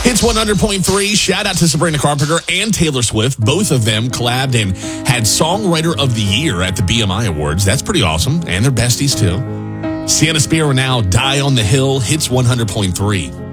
Hits 100.3. Shout out to Sabrina Carpenter and Taylor Swift. Both of them collabed and had Songwriter of the Year at the BMI Awards. That's pretty awesome. And they're besties, too. Sienna Spiro now, Die on the Hill, hits 100.3.